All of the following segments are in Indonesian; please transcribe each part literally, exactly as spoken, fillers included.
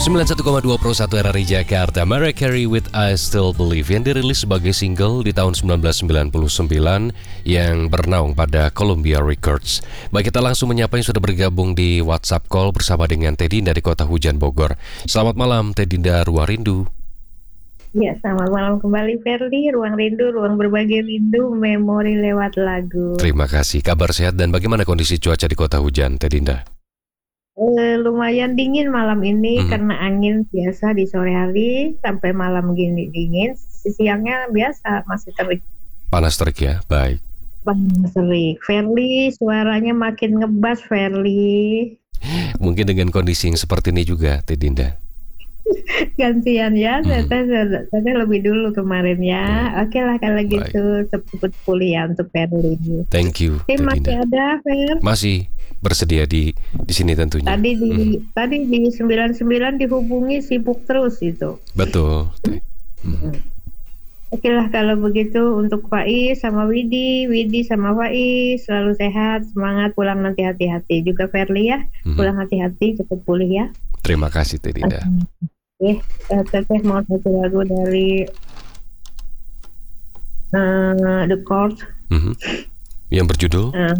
sembilan puluh satu koma dua Pro satu R R I Jakarta, Mariah Carey with I Still Believe yang dirilis sebagai single di tahun sembilan belas sembilan puluh sembilan yang bernaung pada Columbia Records. Baik, kita langsung menyapa yang sudah bergabung di WhatsApp call bersama dengan Tedinda di Kota Hujan Bogor. Selamat malam Tedinda Ruwarindu. Ya, selamat malam kembali Ferdi, Ruang Rindu, Ruang Berbagi Rindu, Memori lewat lagu. Terima kasih, kabar sehat dan bagaimana kondisi cuaca di Kota Hujan Tedinda? Eh, lumayan dingin malam ini Hmm. karena angin biasa di sore hari sampai malam gini dingin. Siangnya biasa masih terik. Panas terik ya, baik. Panas terik. Ferli, suaranya makin ngebas Ferli. Mungkin dengan kondisi yang seperti ini juga Tedinda. Gantian ya, Hmm. saya saya lebih dulu kemarin ya. Oke lah kalau Baik. gitu, cepat pulih ya untuk Ferli. Thank you Tim masih Tedinda. ada Fer? Masih bersedia di di sini tentunya. Tadi di Hmm. tadi di sembilan puluh sembilan dihubungi sibuk terus itu. Betul. Hmm. Oke lah kalau begitu untuk Faiz sama Widi, Widi sama Faiz selalu sehat, semangat, pulang nanti hati-hati. Juga Ferli ya, Hmm. pulang hati-hati, cepat pulih ya. Terima kasih Tedinda. Oke, eh, Teteh mau satu lagu dari eh, The Court. Mhm. Yang berjudul eh,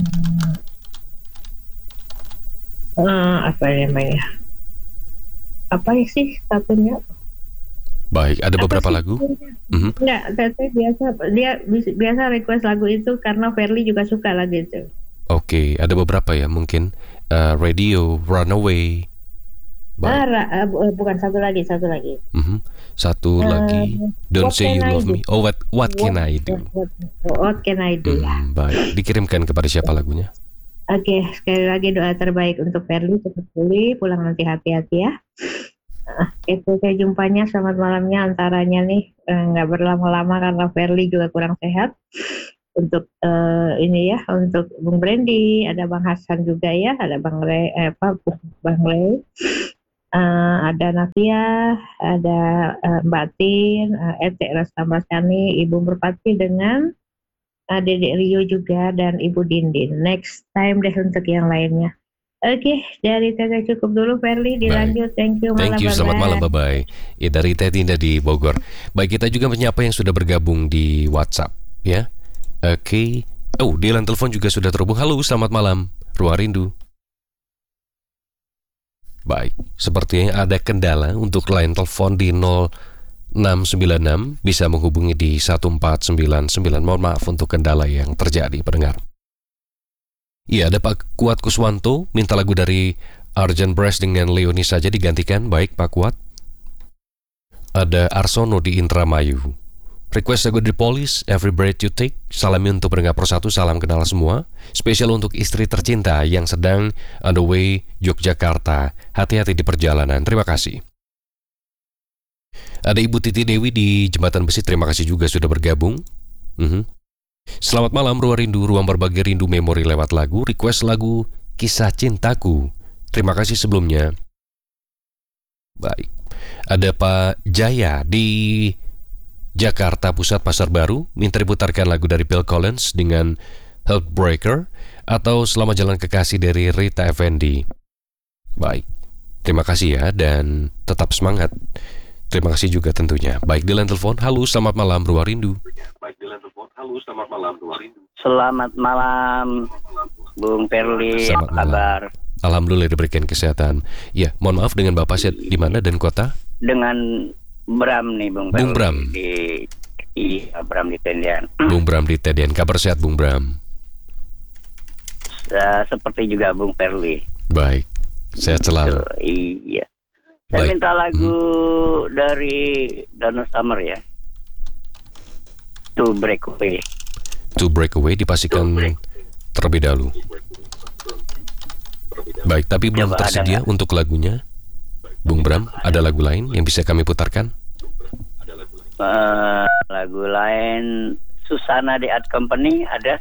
eh, apa namanya? Apa sih satunya? baik. Ada beberapa Apa sih lagu. judulnya? Mhm. Enggak, Teteh biasa dia bis- biasa request lagu itu karena Ferli juga suka lagu itu. Oke, ada beberapa ya mungkin eh, Radio, Runaway. Ah, Baik. ra- eh, bu- eh, bukan satu lagi, satu lagi. Mhm. Satu Eh, lagi Don't What Say Can You I Love Do? Me. Oh, what what can What, I do? what, what can I do? Ya. Hmm, baik. Dikirimkan kepada siapa lagunya? Oke, sekali lagi doa terbaik untuk Ferli cepat pulih, pulang nanti hati-hati ya. Ah, itu saya jumpanya selamat malamnya antaranya nih eh, nggak berlama-lama karena Ferli juga kurang sehat. Untuk eh, ini ya, untuk Bung Brandy, ada Bang Hasan juga ya, ada Bang Ray, eh, apa Bang Ray, eh, ada Nafia, ada eh, Mbak Tin, eh, Ete Rastambasani, Ibu Merpati dengan eh, Dedek Rio juga dan Ibu Dindin. Next time deh untuk yang lainnya. Oke, dari Teteh cukup dulu Ferli, dilanjut. Thank you, Thank malam, you, selamat bye-bye. malam, bye-bye. Ya, dari Tedinda di Bogor. Baik, kita juga menyapa yang sudah bergabung di WhatsApp, ya. Oke. Oh, di line telepon juga sudah terhubung. Halo, selamat malam, Ruwarindu. Baik, sepertinya ada kendala untuk line telepon di nol enam sembilan enam, bisa menghubungi di satu empat sembilan sembilan. Mohon maaf untuk kendala yang terjadi, pendengar. Iya, ada Pak Kuat Kuswanto, minta lagu dari Arjan Brass dengan Leoni saja digantikan. Baik, Pak Kuat. Ada Arsono di Indramayu. Request lagu dari Police, Every Breath You Take. Salami untuk pendengar Pro satu, salam kenal semua. Spesial untuk istri tercinta yang sedang on the way Yogyakarta. Hati-hati di perjalanan, terima kasih. Ada Ibu Titi Dewi di Jembatan Besi, terima kasih juga sudah bergabung. Mhm. Selamat malam Ruwarindu, ruang berbagi rindu memori lewat lagu. Request lagu Kisah Cintaku. Terima kasih sebelumnya. Baik. Ada Pak Jaya di Jakarta Pusat Pasar Baru, minta diputarkan lagu dari Phil Collins dengan Heartbreaker atau Selama Jalan Kekasih dari Rita Effendy. Baik. Terima kasih ya dan tetap semangat. Terima kasih juga tentunya. Baik, di line telepon. Halo, selamat malam Ruwarindu. Baik, di line telepon. Halo, selamat malam Ruwarindu. Selamat malam, Bung Ferli. Selamat Apa malam. kabar? Alhamdulillah diberikan kesehatan. Ya, mohon maaf dengan Bapak Syed di mana dan kota? Dengan Bram nih, Bung Bung Ferli. Bram. Di, iya, Bram di Tendian. Bung Bram di Tedian. Kabar sehat Bung Bram? Eh, seperti juga Bung Ferli. Baik, sehat selalu. Tuh, iya. Saya Baik. minta lagu dari Donna Summer ya. To Break Away. To Break Away dipastikan terlebih dahulu. Baik, tapi belum Coba ada tersedia nggak? untuk lagunya. Bung Bram, ada lagu lain yang bisa kami putarkan? Eh, lagu lain Susana The Art Company ada.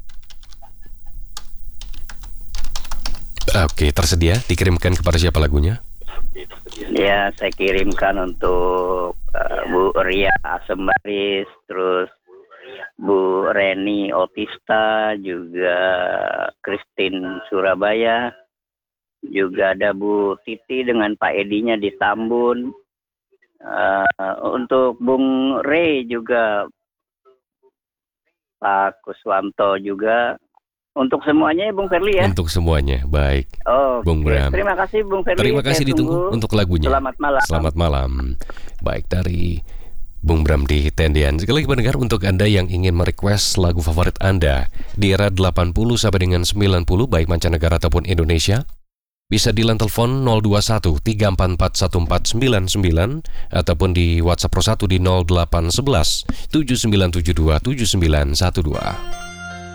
Oke, tersedia. Dikirimkan kepada siapa lagunya? Ya, saya kirimkan untuk eh, Bu Ria Asembaris, terus Bu Reni Otista, juga Christine Surabaya, juga ada Bu Titi dengan Pak Edinya di Tambun. Uh, untuk Bung Rey juga, Pak Kuswanto juga. Untuk semuanya ya Bung Ferli ya. Untuk semuanya, baik. Oh, Bung Bram. Terima kasih Bung Ferli. Terima kasih, ditunggu untuk lagunya. Selamat malam. Selamat malam. Baik, dari Bung Bram di Tendian. Sekali lagi pendengar, untuk Anda yang ingin merequest lagu favorit Anda di era delapan puluh sampai dengan sembilan puluh, baik mancanegara ataupun Indonesia, bisa di line telepon nol dua satu tiga empat empat satu empat sembilan sembilan ataupun di WhatsApp Pro satu di nol delapan satu satu tujuh sembilan tujuh dua tujuh sembilan satu dua.